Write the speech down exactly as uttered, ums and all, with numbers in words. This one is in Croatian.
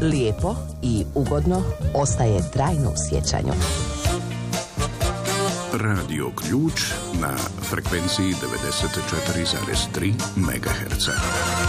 Lijepo i ugodno ostaje trajno u sjećanju. Radio Ključ na frekvenciji devedeset četiri zarez tri megaherca.